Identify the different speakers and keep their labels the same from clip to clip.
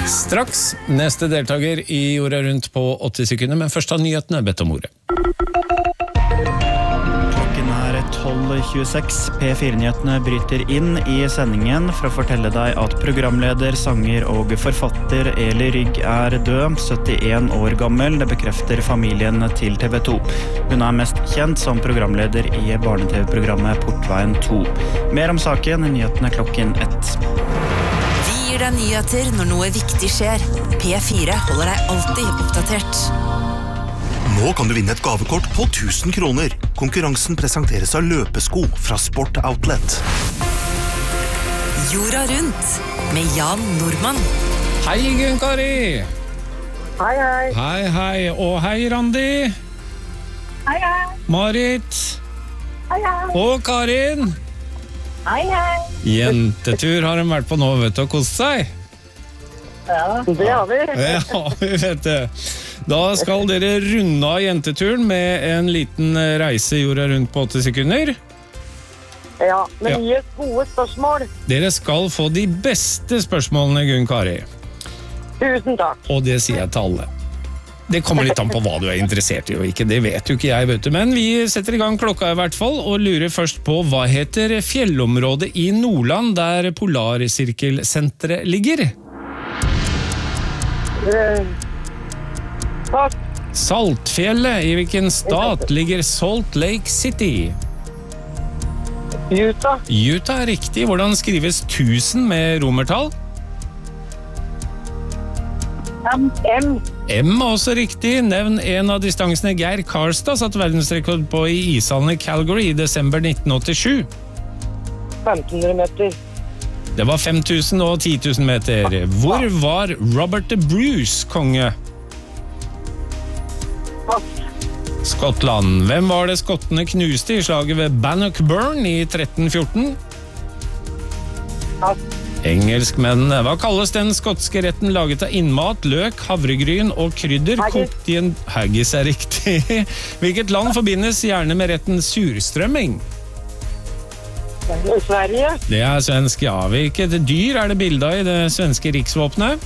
Speaker 1: Straks neste deltaker i Jorda rundt på 80 sekunder, men først har nyhetene bedt om ordet.
Speaker 2: Klokken er 12.26. P4-nyhetene bryter inn i sendingen for å fortelle deg at programleder, sanger og forfatter Eli Rygg er død, 71 år gammel. Det bekrefter familien til TV 2. Hun er mest kjent som programleder i barne-TV-programmet Portveien 2. Mer om saken i nyhetene klokken 1.
Speaker 3: Vi gir deg nyheter når noe viktig skjer. P4 holder deg alltid oppdatert.
Speaker 4: Nå kan du vinne et gavekort på 1000 kroner. Konkurransen presenteres av løpesko fra Sport Outlet.
Speaker 3: Jorda rundt med Jan Normann.
Speaker 1: Hei, Gunn Kari!
Speaker 5: Hei, hei.
Speaker 1: Hei, hei. Og hei, Randi.
Speaker 5: Hei, hei.
Speaker 1: Marit.
Speaker 5: Hei, hei.
Speaker 1: Og Karin.
Speaker 5: Hei, hei.
Speaker 1: Jentetur har de vært på nå, vet du, og kost seg.
Speaker 5: Ja, det har vi.
Speaker 1: Ja, vi vet det. Da skal dere runde av jenteturen med en liten reise jorda rundt på 80 sekunder.
Speaker 5: Ja, men gi oss gode spørsmål.
Speaker 1: Dere skal få de beste spørsmålene, Gunn Kari.
Speaker 5: Tusen takk.
Speaker 1: Og det sier jeg til alle. Det kommer litt an på hva du er interessert i og ikke, det vet jo ikke jeg, vet du. Men vi setter i gang klokka i hvert fall, og lurer først på hva heter fjellområdet i Nordland der Polarsirkelsenteret ligger?
Speaker 5: Takk.
Speaker 1: Saltfjellet, i hvilken stat ligger Salt Lake City?
Speaker 5: Utah.
Speaker 1: Utah er riktig. Hvordan skrives 1000 med romertall?
Speaker 5: M.
Speaker 1: M er også riktig. Nevn en av distansene Geir Karstad satt verdensrekord på i ishallen i Calgary i desember 1987.
Speaker 5: 1500 meter.
Speaker 1: Det var 5000 og 10 000 meter. Hvor var Robert the Bruce konge?
Speaker 5: Pass.
Speaker 1: Skottland. Hvem var det skottene knuste i slaget ved Bannockburn i 1314?
Speaker 5: Pass.
Speaker 1: Engelskmennene. Hva kalles den skotske retten laget av innmat, løk, havregryn og krydder?
Speaker 5: Haggis.
Speaker 1: Kokt i en haggis er riktig. Hvilket land forbindes gjerne med retten surstrømming?
Speaker 5: Sverige.
Speaker 1: Det er svensk, ja. Hvilket dyr er det bildet av i det svenske riksvåpenet?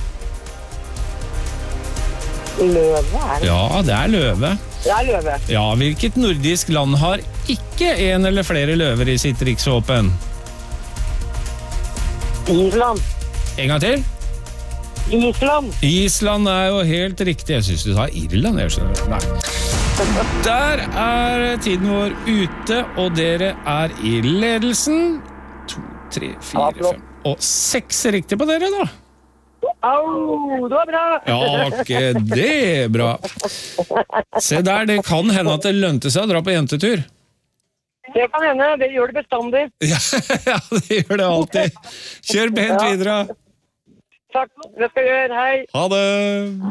Speaker 5: Løve er det.
Speaker 1: Ja, det er løve.
Speaker 5: Det er løve.
Speaker 1: Ja, hvilket nordisk land har ikke en eller flere løver i sitt riksvåpen?
Speaker 5: Island.
Speaker 1: En gang til.
Speaker 5: Island.
Speaker 1: Island er jo helt riktig. Jeg synes du sa Irland, jeg skjønner. Nei. Der er tiden vår ute, og dere er i ledelsen. 2, 3, 4, 5 og 6 riktig på dere da.
Speaker 5: Au, det var bra.
Speaker 1: Ja, var ikke det bra. Se der, det kan hende at det lønte seg å dra på jentetur.
Speaker 5: Det kan hende, det gjør det bestandig.
Speaker 1: Ja, det gjør det alltid. Kjør pent videre.
Speaker 5: Takk, det skal jeg gjøre, hei.
Speaker 1: Ha det!